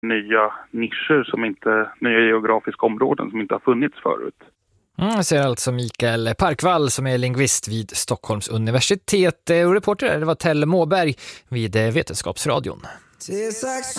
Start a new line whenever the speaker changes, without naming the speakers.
nya nischer nya geografiska områden som inte har funnits förut.
Säger alltså Mikael Parkvall som är lingvist vid Stockholms universitet och reporter. Det var Telle Måberg vid Vetenskapsradion.